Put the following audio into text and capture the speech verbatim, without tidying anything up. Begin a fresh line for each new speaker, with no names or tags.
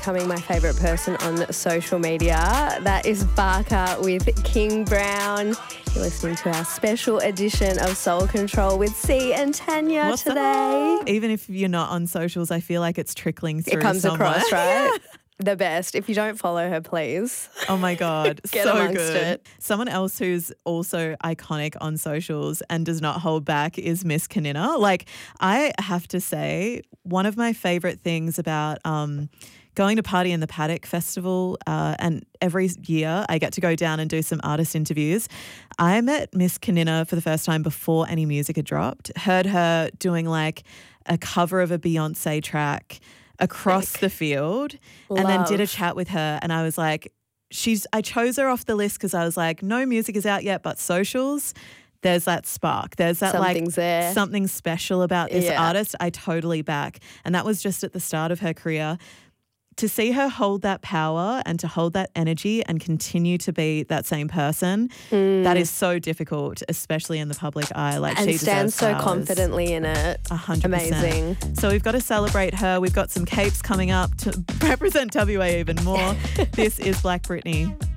becoming my favourite person on social media. That is Barker with King Brown. You're listening to our special edition of Soul Control with C and Tanya
What's
today.
Up? Even if you're not on socials, I feel like it's trickling through
It comes
somewhere.
across, right? The best. If you don't follow her, please.
Oh my God.
Get
so
amongst
good.
it.
Someone else who's also iconic on socials and does not hold back is Miss Kanina. Like, I have to say, one of my favourite things about um, going to Party in the Paddock Festival, uh, and every year I get to go down and do some artist interviews. I met Miss Kanina for the first time before any music had dropped. Heard her doing like a cover of a Beyonce track across
Sick.
the field.
Love.
And then did a chat with her, and I was like, she's, I chose her off the list because I was like, no music is out yet, but socials, there's that spark. There's that
Something's
like
there.
something special about this
Yeah.
artist. I totally back. And that was just at the start of her career. To see her hold that power and to hold that energy and continue to be that same person,
Mm.
that is so difficult, especially in the public eye. Like,
And
she
stands
deserves
so
flowers.
confidently in it.
A hundred percent.
Amazing.
So we've got to celebrate her. We've got some capes coming up to represent W A even more. This is Black Britney.